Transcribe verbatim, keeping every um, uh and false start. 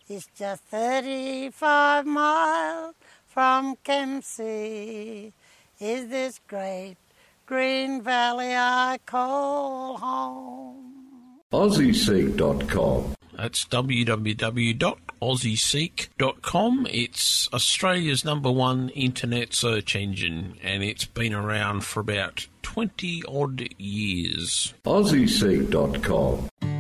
It's just thirty-five miles from Kempsey. Is this great green valley I call home? Aussie Seek dot com. That's w w w dot aussie seek dot com. It's Australia's number one internet search engine, and it's been around for about twenty odd years. Aussie Seek dot com.